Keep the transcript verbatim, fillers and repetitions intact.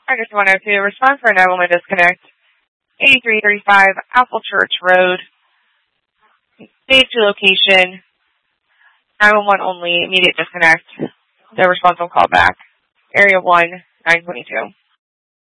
I just wanted to respond for a nine one one disconnect. eighty-three thirty-five Apple Church Road. Stage two location. nine one one only. Immediate disconnect. The response will call back. Area one, nine twenty-two.